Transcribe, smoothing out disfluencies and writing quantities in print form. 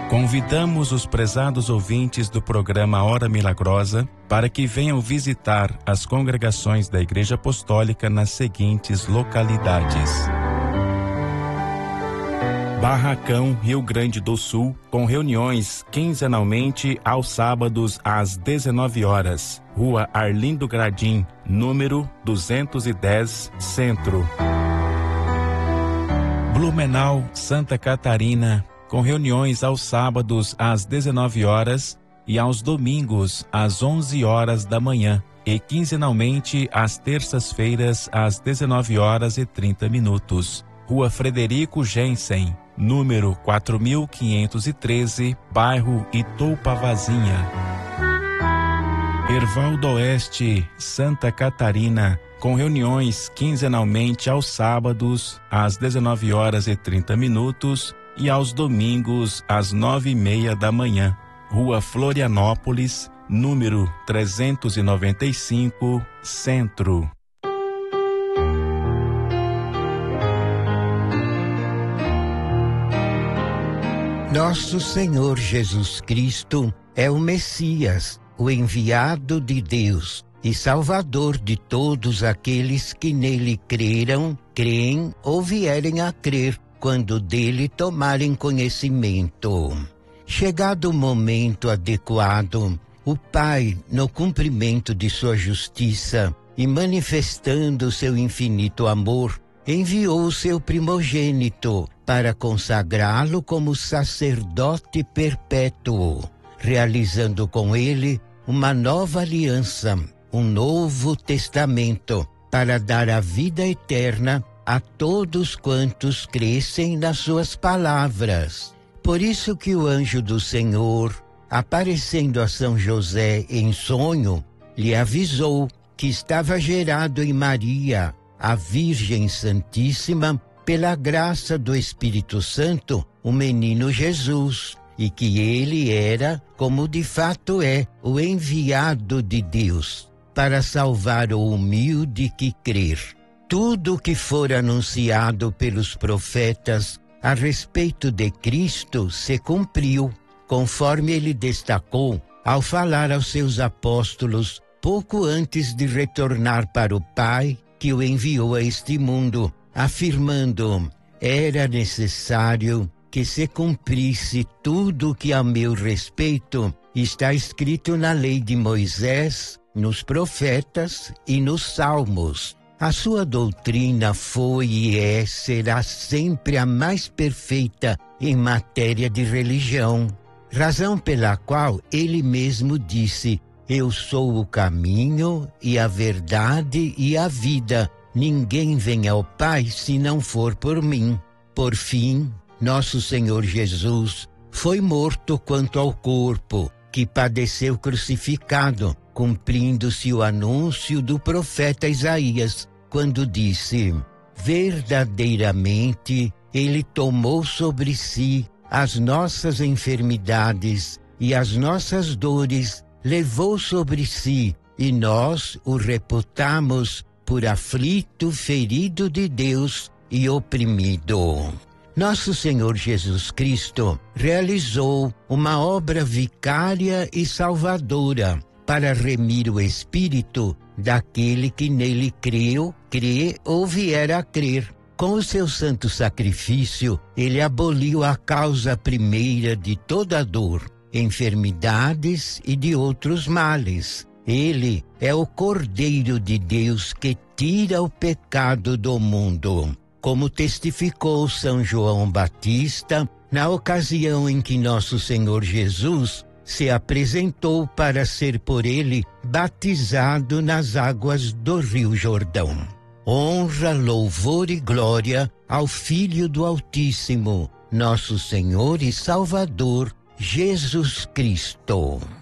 Convidamos os prezados ouvintes do programa Hora Milagrosa para que venham visitar as congregações da Igreja Apostólica nas seguintes localidades: Barracão, Rio Grande do Sul, com reuniões quinzenalmente aos sábados às 19 horas. Rua Arlindo Gradim, número 210, Centro. Blumenau, Santa Catarina, com reuniões aos sábados às 19 horas e aos domingos às 11 horas da manhã e quinzenalmente às terças-feiras às 19 horas e 30 minutos. Rua Frederico Jensen, número 4513, bairro Itupavazinha. Erval do Oeste, Santa Catarina, com reuniões quinzenalmente aos sábados às 19 horas e 30 minutos e aos domingos às 9:30 da manhã. Rua Florianópolis, número 395, Centro. Nosso Senhor Jesus Cristo é o Messias, o enviado de Deus e Salvador de todos aqueles que nele creem ou vierem a crer quando dele tomarem conhecimento. Chegado o momento adequado, o Pai, no cumprimento de sua justiça e manifestando seu infinito amor, enviou o seu primogênito para consagrá-lo como sacerdote perpétuo, realizando com ele uma nova aliança, um novo testamento, para dar a vida eterna a todos quantos crescem nas suas palavras. Por isso que o anjo do Senhor, aparecendo a São José em sonho, lhe avisou que estava gerado em Maria, a Virgem Santíssima, pela graça do Espírito Santo, o menino Jesus, e que ele era, como de fato é, o enviado de Deus, para salvar o humilde que crer. Tudo o que for anunciado pelos profetas a respeito de Cristo se cumpriu, conforme ele destacou ao falar aos seus apóstolos pouco antes de retornar para o Pai que o enviou a este mundo, afirmando: era necessário que se cumprisse tudo o que a meu respeito está escrito na lei de Moisés, nos profetas e nos salmos. A sua doutrina foi e será sempre a mais perfeita em matéria de religião, razão pela qual ele mesmo disse: eu sou o caminho e a verdade e a vida. Ninguém vem ao Pai se não for por mim. Por fim, nosso Senhor Jesus foi morto quanto ao corpo, que padeceu crucificado, cumprindo-se o anúncio do profeta Isaías, quando disse: verdadeiramente ele tomou sobre si as nossas enfermidades e as nossas dores levou sobre si, e nós o reputamos por aflito, ferido de Deus e oprimido. Nosso Senhor Jesus Cristo realizou uma obra vicária e salvadora para remir o espírito daquele que nele crê ou vier a crer. Com o seu santo sacrifício, ele aboliu a causa primeira de toda dor, enfermidades e de outros males. Ele é o Cordeiro de Deus que tira o pecado do mundo, como testificou São João Batista na ocasião em que nosso Senhor Jesus se apresentou para ser por ele batizado nas águas do Rio Jordão. Honra, louvor e glória ao Filho do Altíssimo, nosso Senhor e Salvador, Jesus Cristo.